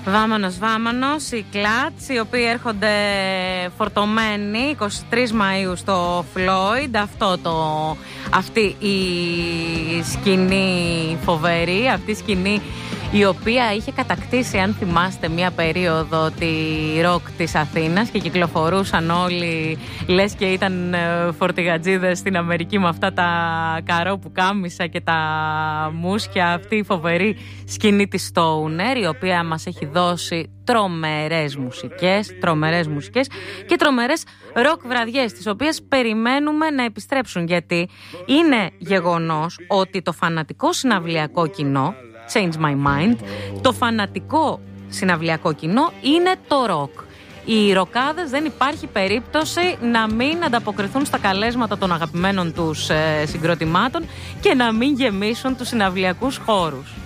Βάμανος, οι Κλατς, οι οποίοι έρχονται φορτωμένοι 23 Μαΐου στο Φλόιντ. Αυτή η σκηνή φοβερή, αυτή η σκηνή η οποία είχε κατακτήσει, αν θυμάστε, μία περίοδο τη ροκ της Αθήνας και κυκλοφορούσαν όλοι λες και ήταν φορτηγατζίδες στην Αμερική με αυτά τα καρό που κάμισα και τα μουσκια. Αυτή η φοβερή σκηνή της Stoner, η οποία μας έχει δώσει τρομερές μουσικές και τρομερές ροκ βραδιές, τις οποίες περιμένουμε να επιστρέψουν, γιατί είναι γεγονός ότι το φανατικό συναυλιακό κοινό, change my mind, το φανατικό συναυλιακό κοινό είναι το ροκ. Οι ροκάδες δεν υπάρχει περίπτωση να μην ανταποκριθούν στα καλέσματα των αγαπημένων τους συγκροτημάτων και να μην γεμίσουν τους συναυλιακούς χώρους.